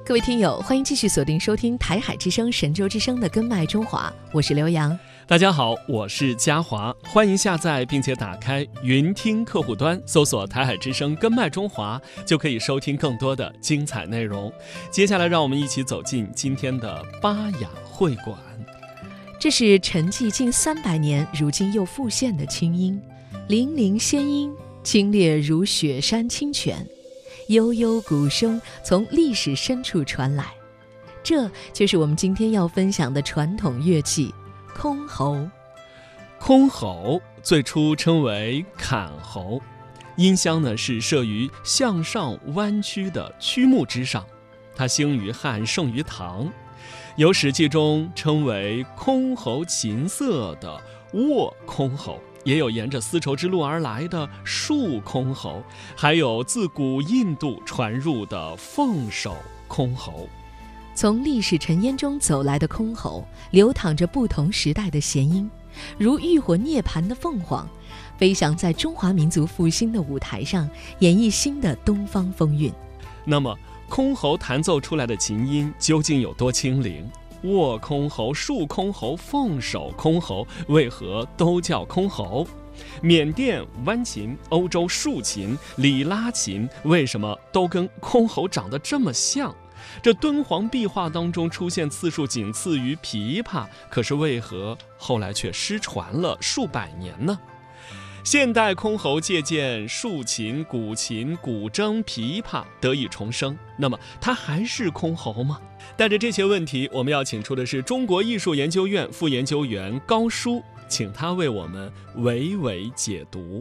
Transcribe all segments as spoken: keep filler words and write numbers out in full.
各位听友，欢迎继续锁定收听台海之声神州之声的根脉中华，我是刘洋。 大家好，我是嘉华，欢迎下载并且打开云听客户端，搜索台海之声根脉中华，就可以收听更多的精彩内容。接下来让我们一起走进今天的巴雅会馆。 这是沉寂近三百年，如今又复现的清音，粼粼仙音，清冽如雪山清泉，悠悠鼓声从历史深处传来。这就是我们今天要分享的传统乐器箜篌。 箜篌最初称为坎篌，音箱呢是设于向上弯曲的曲木之上，它兴于汉，盛于唐。有《史记》中称为箜篌琴瑟的握箜篌，也有沿着丝绸之路而来的束箜篌，还有自古印度传入的凤首箜篌。 从历史尘烟中走来的箜篌，流淌着不同时代的弦音，如浴火涅槃的凤凰，飞翔在中华民族复兴的舞台上，演绎新的东方风韵。 那么箜篌弹奏出来的琴音究竟有多清灵？握箜篌、束箜篌、凤首箜篌为何都叫箜篌？缅甸弯琴、欧洲竖琴、里拉琴为什么都跟箜篌长得这么像？这敦煌壁画当中出现次数仅次于琵琶，可是为何后来却失传了数百年呢？现代箜篌借鉴竖琴、古琴、古筝、琵琶得以重生，那么它还是箜篌吗？带着这些问题，我们要请出的是中国艺术研究院副研究员高舒，请他为我们娓娓解读。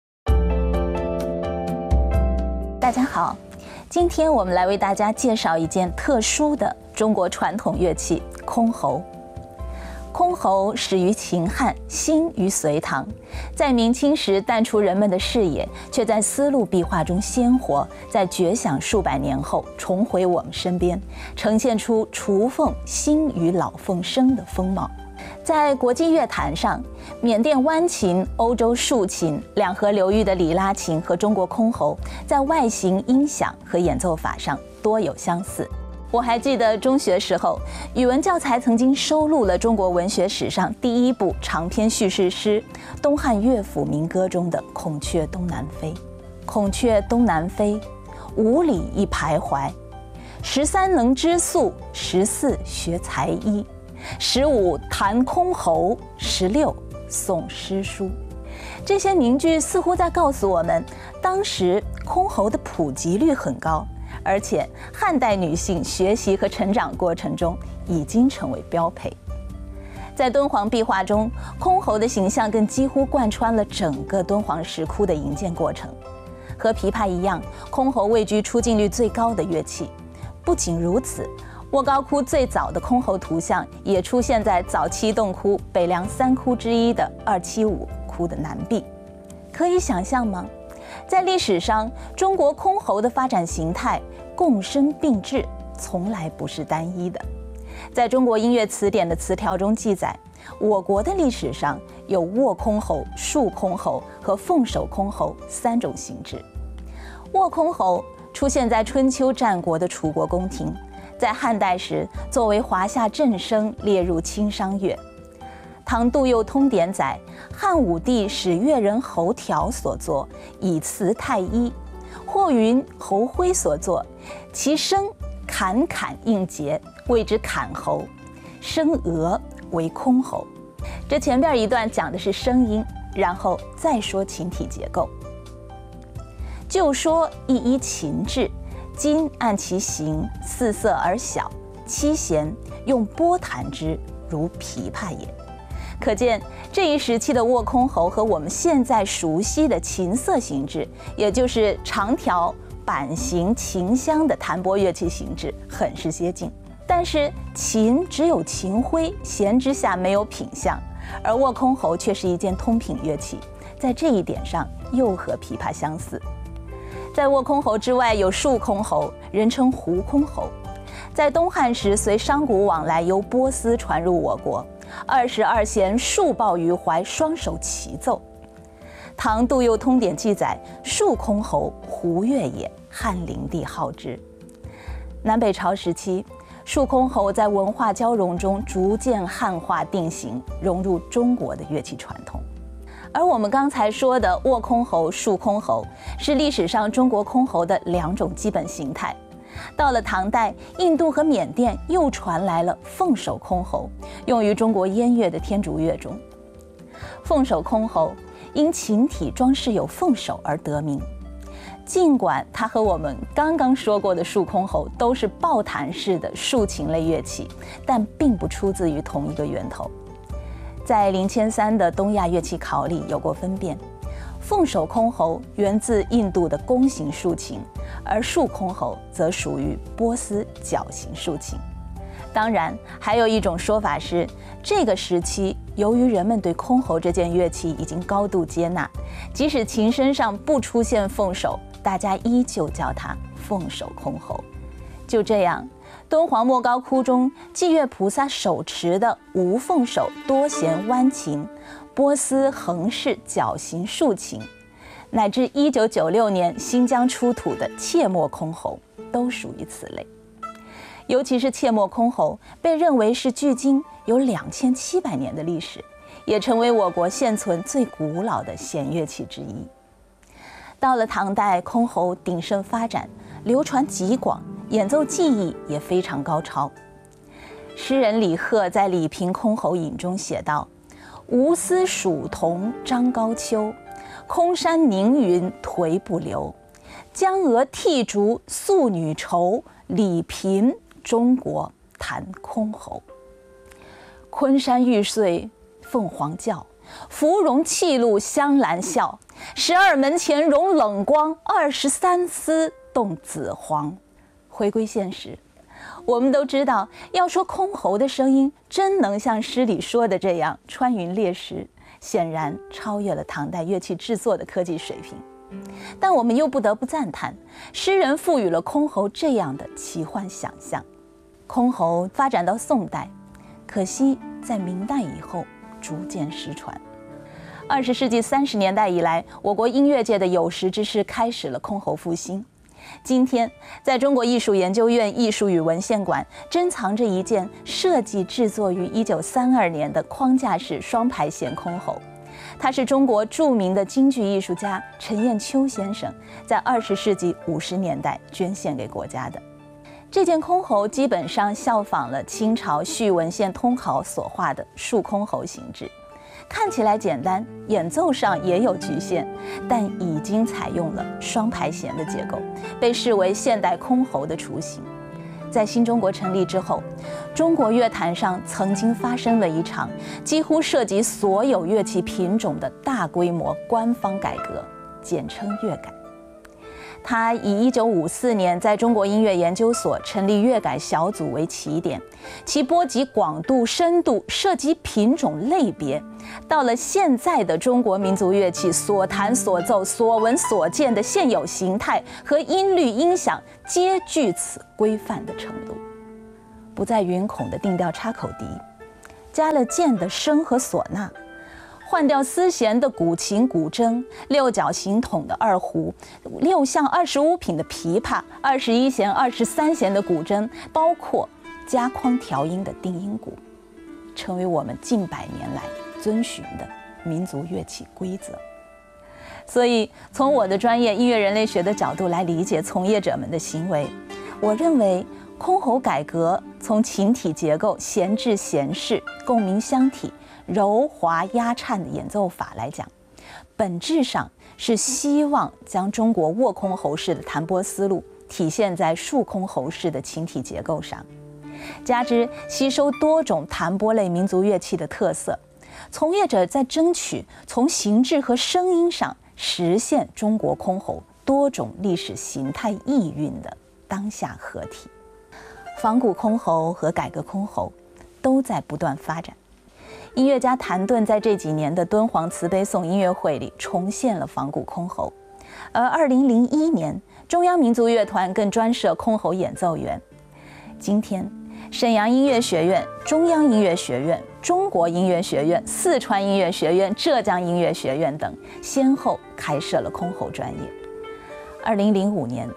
大家好，今天我们来为大家介绍一件特殊的中国传统乐器箜篌。箜篌始于秦汉，兴于隋唐，在明清时淡出人们的视野，却在丝路壁画中鲜活，在绝响数百年后重回我们身边，呈现出雏凤新与老凤声的风貌。在国际乐坛上，缅甸弯琴、欧洲竖琴、两河流域的里拉琴和中国箜篌，在外形、音响和演奏法上多有相似。我还记得中学时候，语文教材曾经收录了中国文学史上第一部长篇叙事诗《东汉乐府民歌》中的《孔雀东南飞》。孔雀东南飞，五里一徘徊。十三能织素，十四学才艺，十五弹箜篌，十六诵诗书。这些名句似乎在告诉我们，当时箜篌的普及率很高，而且汉代女性学习和成长过程中已经成为标配。在敦煌壁画中，箜篌的形象更几乎贯穿了整个敦煌石窟的营建过程。和琵琶一样，箜篌位居出镜率最高的乐器。不仅如此，沃高窟最早的箜篌图像也出现在早期洞窟北凉三窟之一的二七五窟的南壁。可以想象吗？在历史上，中国箜篌的发展形态共生并治，从来不是单一的。在中国音乐词典的词条中记载，我国的历史上有握箜篌、束箜篌和凤首箜篌三种形制。握箜篌出现在春秋战国的楚国宫廷，在汉代时作为华夏正声列入清商乐。唐杜佑通典载，汉武帝使乐人侯条所作，以辞太医。或云侯徽所作，其声坎坎应节，谓之坎篌，声俄为箜篌。这前边一段讲的是声音，然后再说琴体结构。就说一依琴制，今按其形，四色而小，七弦用拨弹之，如琵琶也。可见这一时期的握箜篌和我们现在熟悉的琴瑟形制，也就是长条板形琴箱的弹拨乐器形制很是接近。但是琴只有琴徽，弦之下没有品相，而握箜篌却是一件通品乐器，在这一点上又和琵琶相似。在握箜篌之外有束箜篌，人称胡箜篌。在东汉时，随商贾往来，由波斯传入我国。二十二弦束抱于怀，双手齐奏。唐杜佑通典记载，束箜篌胡乐也，汉灵帝好之。 南北朝时期，竖箜篌在文化交融中逐渐汉化定型，融入中国的乐器传统。而我们刚才说的握箜篌、竖箜篌，是历史上中国箜篌的两种基本形态。到了唐代，印度和缅甸又传来了凤手箜篌，用于中国燕乐的天竺乐中。凤手箜篌因琴体装饰有凤手而得名。尽管它和我们刚刚说过的竖箜篌都是抱弹式的竖琴类乐器，但并不出自于同一个源头。在零千三的东亚乐器考里有过分辨，凤手箜篌源自印度的弓形竖琴，而竖箜篌则属于波斯角形竖琴。当然，还有一种说法是，这个时期由于人们对箜篌这件乐器已经高度接纳，即使琴身上不出现凤手，大家依旧叫它凤手箜篌。就这样，敦煌莫高窟中祭月菩萨手持的无凤手多弦弯琴、波斯横式角形竖琴，乃至一九九六年新疆出土的切莫箜篌，都属于此类。尤其是切莫箜篌被认为是距今有两千七百年的历史，也成为我国现存最古老的弦乐器之一。到了唐代，箜篌鼎盛发展，流传极广，演奏技艺也非常高超。诗人李贺在《李平箜篌引》中写道：“吴丝蜀铜张高丘，空山凝云颓不流。江娥剔竹素女愁，李平中国弹箜篌。昆山玉碎凤凰叫，芙蓉泣露香兰笑。十二门前融冷光，二十三丝动紫黄。”回归现实，我们都知道，要说箜篌的声音真能像诗里说的这样穿云裂石，显然超越了唐代乐器制作的科技水平。但我们又不得不赞叹，诗人赋予了箜篌这样的奇幻想象。箜篌发展到宋代，可惜在明代以后逐渐失传。二十世纪三十年代以来，我国音乐界的有识之士开始了箜篌复兴。今天，在中国艺术研究院艺术与文献馆珍藏着一件设计制作于一九三二年的框架式双排弦箜篌，它是中国著名的京剧艺术家陈彦秋先生在二十世纪五十年代捐献给国家的。这件箜篌基本上效仿了清朝徐文献通考所画的竖箜篌形制，看起来简单，演奏上也有局限，但已经采用了双排弦的结构，被视为现代箜篌的雏形。在新中国成立之后，中国乐坛上曾经发生了一场几乎涉及所有乐器品种的大规模官方改革，简称乐改。他以一九五四年在中国音乐研究所成立乐改小组为起点，其波及广度、深度，涉及品种类别，到了现在的中国民族乐器所弹所奏、所闻所见的现有形态和音律音响皆据此规范的程度。不再云孔的定调插口笛，加了键的笙和唢呐，换掉丝弦的古琴、古筝，六角形筒的二胡，六项二十五品的琵琶，二十一弦、二十三弦的古筝，包括加框调音的定音鼓，成为我们近百年来遵循的民族乐器规则。所以，从我的专业音乐人类学的角度来理解从业者们的行为，我认为箜篌改革从琴体结构、弦质、弦势、共鸣箱体、柔滑压颤的演奏法来讲，本质上是希望将中国握箜篌式的弹拨思路体现在竖箜篌式的琴体结构上，加之吸收多种弹拨类民族乐器的特色，从业者在争取从形制和声音上实现中国箜篌多种历史形态意蕴的当下合体。仿古箜篌和改革箜篌都在不断发展。音乐家谭盾在这几年的敦煌慈悲颂音乐会里重现了仿古箜篌，而二零零一年中央民族乐团更专设箜篌演奏员。今天，沈阳音乐学院、中央音乐学院、中国音乐学院、四川音乐学院、浙江音乐学院等先后开设了箜篌专业。二零零五年，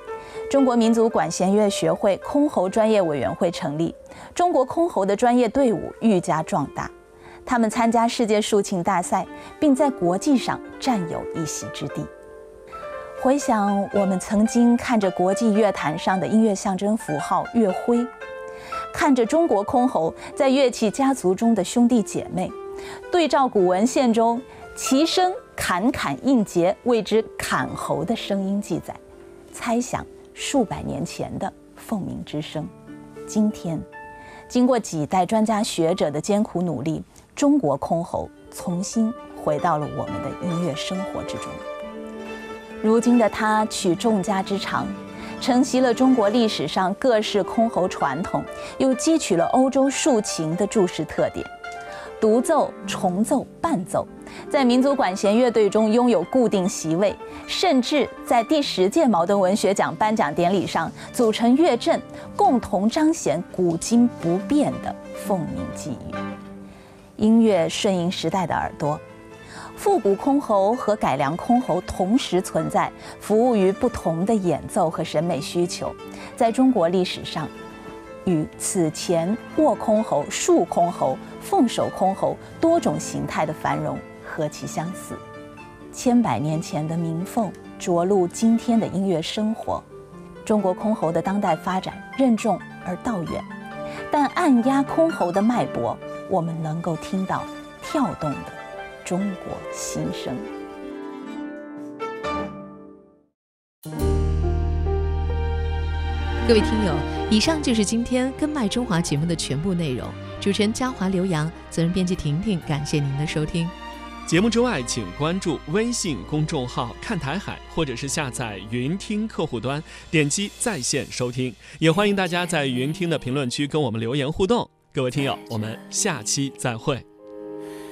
中国民族管弦乐学会箜篌专业委员会成立，中国箜篌的专业队伍愈加壮大。他们参加世界竖琴大赛，并在国际上占有一席之地。回想我们曾经看着国际乐坛上的音乐象征符号乐徽，看着中国箜篌在乐器家族中的兄弟姐妹，对照古文献中其声坎坎应节谓之坎侯的声音记载，猜想数百年前的凤鸣之声。今天，经过几代专家学者的艰苦努力，中国箜篌重新回到了我们的音乐生活之中。如今的它取众家之长，承袭了中国历史上各式箜篌传统，又汲取了欧洲竖琴的注释特点。独奏、重奏、伴奏，在民族管弦乐队中拥有固定席位，甚至在第十届茅盾文学奖颁奖典礼上组成乐阵，共同彰显古今不变的凤鸣寄语。音乐顺应时代的耳朵，复古箜篌和改良箜篌同时存在，服务于不同的演奏和审美需求。在中国历史上，与此前握箜篌、竖箜篌、凤手箜篌多种形态的繁荣何其相似。千百年前的鸣凤着陆今天的音乐生活，中国箜篌的当代发展任重而道远，但按压箜篌的脉搏，我们能够听到跳动的中国心声。 各位听友，以上就是今天根脉中华节目的全部内容。主持人嘉华、刘洋，责任编辑婷婷，感谢您的收听。 节目之外，请关注微信公众号“看台海”，或者是下载云听客户端，点击在线收听。也欢迎大家在云听的评论区跟我们留言互动。各位听友，我们下期再会。